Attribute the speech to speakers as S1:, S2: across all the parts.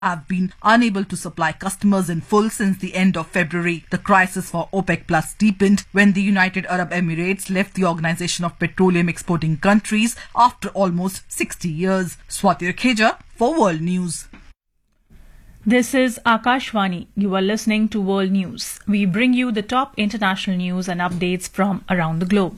S1: have been unable to supply customers in full since the end of February. The crisis for OPEC Plus deepened when the United Arab Emirates left the Organization of Petroleum Exporting Countries after almost 60 years. Swati Rakheja for World News.
S2: This is Akashvani. You are listening to World News. We bring you the top international news and updates from around the globe.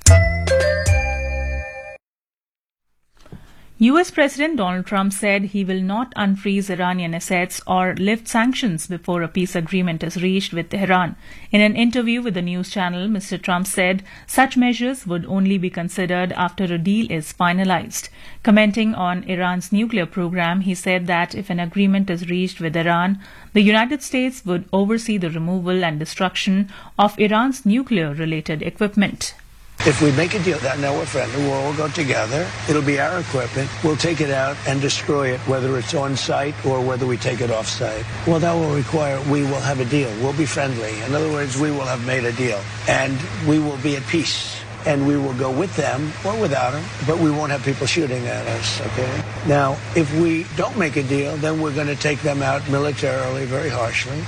S2: US President Donald Trump said he will not unfreeze Iranian assets or lift sanctions before a peace agreement is reached with Tehran. In an interview with the news channel, Mr. Trump said such measures would only be considered after a deal is finalized. Commenting on Iran's nuclear program, he said that if an agreement is reached with Iran, the United States would oversee the removal and destruction of Iran's nuclear-related equipment.
S3: If we make a deal, now we're friendly, we'll all go together. It'll be our equipment. We'll take it out and destroy it, whether it's on site or whether we take it off site. Well, that will require we will have a deal. We'll be friendly. In other words, we will have made a deal. And we will be at peace. And we will go with them or without them, but we won't have people shooting at us, okay? Now, if we don't make a deal, then we're going to take them out militarily, very harshly.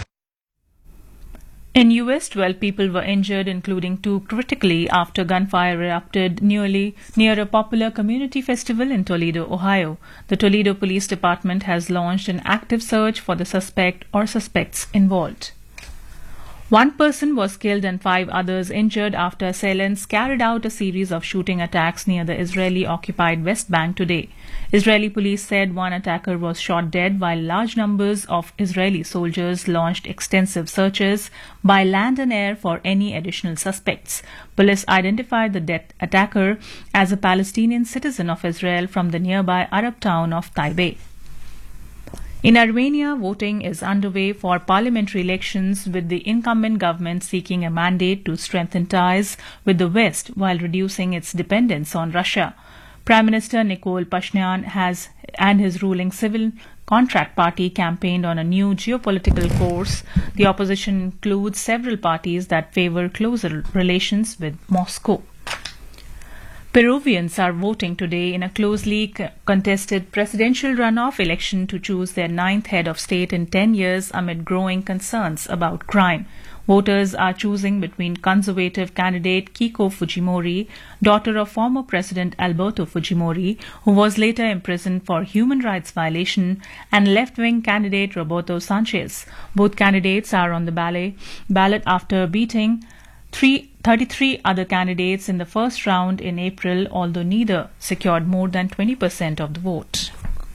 S2: In US, 12 people were injured, including 2 critically, after gunfire erupted near a popular community festival in Toledo, Ohio. The Toledo Police Department has launched an active search for the suspect or suspects involved. 1 person was killed and 5 others injured after assailants carried out a series of shooting attacks near the Israeli-occupied West Bank today. Israeli police said 1 attacker was shot dead, while large numbers of Israeli soldiers launched extensive searches by land and air for any additional suspects. Police identified the death attacker as a Palestinian citizen of Israel from the nearby Arab town of Taibeh. In Armenia, voting is underway for parliamentary elections, with the incumbent government seeking a mandate to strengthen ties with the West while reducing its dependence on Russia. Prime Minister Nikol Pashinyan and his ruling Civil Contract Party campaigned on a new geopolitical course. The opposition includes several parties that favor closer relations with Moscow. Peruvians are voting today in a closely contested presidential runoff election to choose their 9th head of state in 10 years amid growing concerns about crime. Voters are choosing between conservative candidate Keiko Fujimori, daughter of former President Alberto Fujimori, who was later imprisoned for human rights violation, and left-wing candidate Roberto Sanchez. Both candidates are on the ballot after beating 33 other candidates in the first round in April, although neither secured more than 20% of the vote.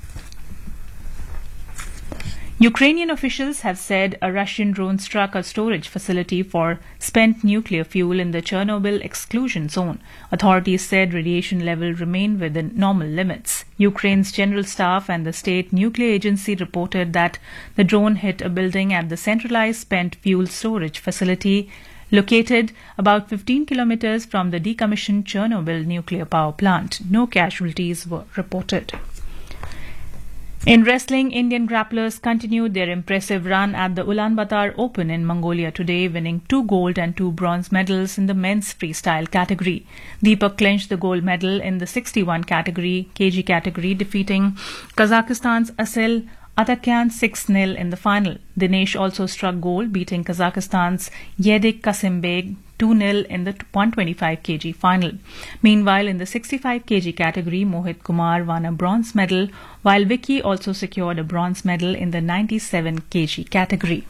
S2: Ukrainian officials have said a Russian drone struck a storage facility for spent nuclear fuel in the Chernobyl exclusion zone. Authorities said radiation level remained within normal limits. Ukraine's general staff and the state nuclear agency reported that the drone hit a building at the centralized spent fuel storage facility located about 15 kilometers from the decommissioned Chernobyl nuclear power plant. No casualties were reported. In wrestling, Indian grapplers continued their impressive run at the Ulaanbaatar Open in Mongolia today, winning 2 gold and 2 bronze medals in the men's freestyle category. Deepak clinched the gold medal in the 61 kg category, defeating Kazakhstan's Asel Atakyan 6-0 in the final. Dinesh also struck gold, beating Kazakhstan's Yedik Kasimbek 2-0 in the 125 kg final. Meanwhile, in the 65 kg category, Mohit Kumar won a bronze medal, while Vicky also secured a bronze medal in the 97 kg category.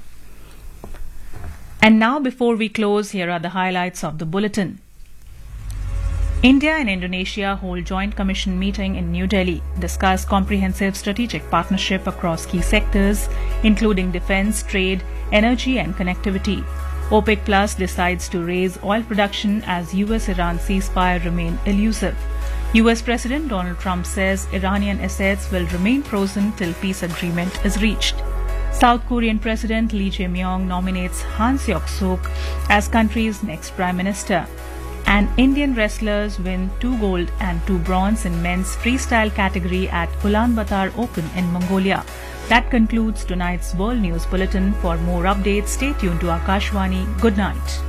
S2: And now, before we close, here are the highlights of the bulletin. India and Indonesia hold joint commission meeting in New Delhi, discuss comprehensive strategic partnership across key sectors, including defense, trade, energy and connectivity. OPEC Plus decides to raise oil production as US-Iran ceasefire remain elusive. US President Donald Trump says Iranian assets will remain frozen till peace agreement is reached. South Korean President Lee Jae-myung nominates Han Seok-suk as country's next prime minister. And Indian wrestlers win 2 gold and 2 bronze in men's freestyle category at Ulaanbaatar Open in Mongolia. That concludes tonight's World News Bulletin. For more updates, stay tuned to Akashvani. Good night.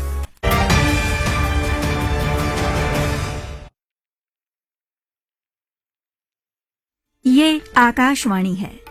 S4: ये आकाशवाणी है।